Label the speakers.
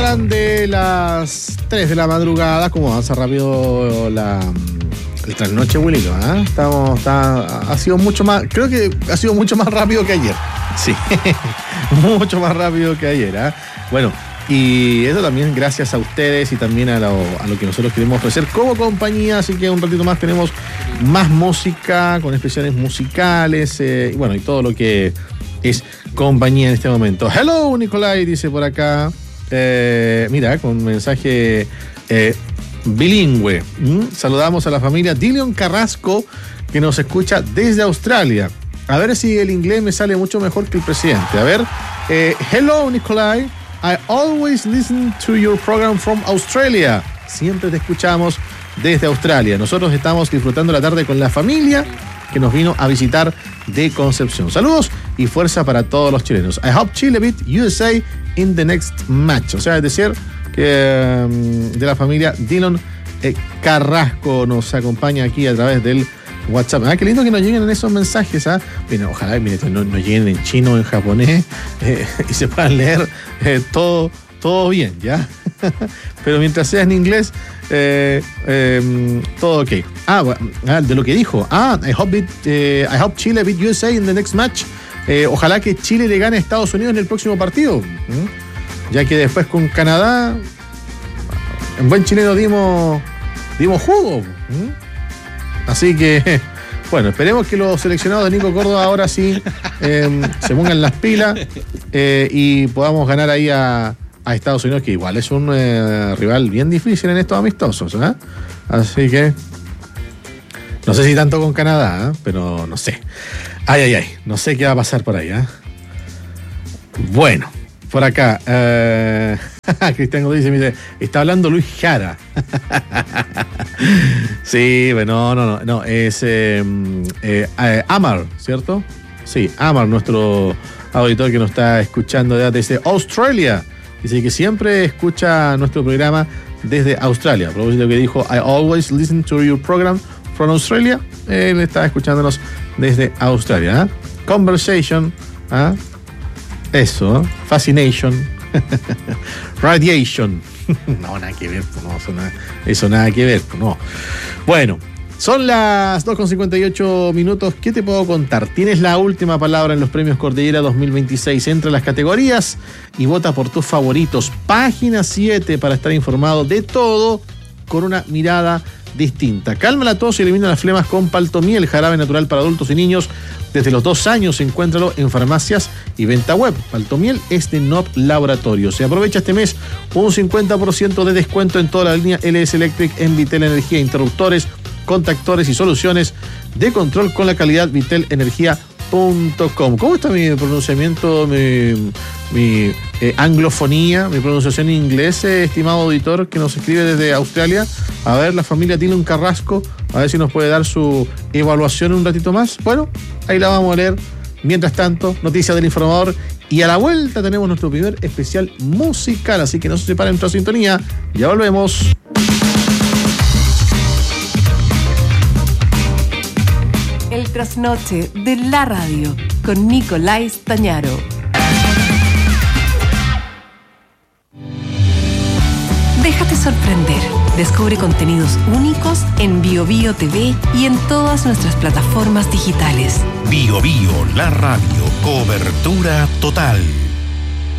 Speaker 1: separan de las 3 de la madrugada. ¿Cómo avanza rápido el trasnoche, Willy? Ha sido mucho más, creo que ha sido mucho más rápido que ayer. Sí, mucho más rápido que ayer. Bueno, y eso también gracias a ustedes y también a lo que nosotros queremos ofrecer como compañía. Así que un ratito más tenemos más música con especiales musicales y bueno, y todo lo que es compañía en este momento. Hello, Nicolai, dice por acá. Mira, con mensaje bilingüe. Saludamos a la familia Dilion Carrasco, que nos escucha desde Australia. A ver si el inglés me sale mucho mejor que el presidente. A ver. Hello, Nicolai. I always listen to your program from Australia. Siempre te escuchamos desde Australia. Nosotros estamos disfrutando la tarde con la familia que nos vino a visitar de Concepción. Saludos y fuerza para todos los chilenos. I hope Chile beat USA in the next match. O sea, es decir, que de la familia Dillon Carrasco nos acompaña aquí a través del WhatsApp. Qué lindo que nos lleguen esos mensajes. Bueno, ojalá nos lleguen en chino, en japonés y se puedan leer todo bien, ¿ya? Pero mientras sea en inglés, todo ok. De lo que dijo. I hope Chile beat USA in the next match. Ojalá que Chile le gane a Estados Unidos en el próximo partido. Ya que después con Canadá, en buen chileno dimos jugo. Así que, bueno, esperemos que los seleccionados de Nico Córdoba ahora sí se pongan las pilas y podamos ganar ahí a Estados Unidos, que igual es un rival bien difícil en estos amistosos. Así que, no sé si tanto con Canadá, pero no sé. No sé qué va a pasar por ahí. Bueno, por acá, Cristian Godínez me dice, está hablando Luis Jara. Sí, bueno, no, es Amar, ¿cierto? Sí, Amar, nuestro auditor que nos está escuchando desde Australia. Dice que siempre escucha nuestro programa desde Australia. A propósito que dijo, I always listen to your program from Australia. Él está escuchándonos desde Australia. Conversation, eso, fascination, radiation. No, nada que ver, eso nada que ver, no. Bueno, son las 2:58. ¿Qué te puedo contar? Tienes la última palabra en los premios Cordillera 2026. Entra a las categorías y vota por tus favoritos. Página 7 para estar informado de todo con una mirada distinta. Calma la tos y elimina las flemas con Paltomiel, jarabe natural para adultos y niños. Desde los 2 años, encuéntralo en farmacias y venta web. Paltomiel es de NOP Laboratorio. Se aprovecha este mes un 50% de descuento en toda la línea LS Electric en Vitel Energía, interruptores, contactores y soluciones de control con la calidad vitelenergia.com. ¿Cómo está mi pronunciamiento, mi anglofonía, mi pronunciación en inglés, estimado auditor que nos escribe desde Australia? A ver, la familia tiene un Carrasco, a ver si nos puede dar su evaluación un ratito más. Bueno, ahí la vamos a leer. Mientras tanto, noticias del informador y a la vuelta tenemos nuestro primer especial musical, así que no se separen nuestra sintonía. Ya volvemos.
Speaker 2: El trasnoche de la radio con Nicolai Stañaro. Déjate sorprender. Descubre contenidos únicos en Bio Bio TV y en todas nuestras plataformas digitales.
Speaker 3: Bio Bio, la radio. Cobertura total.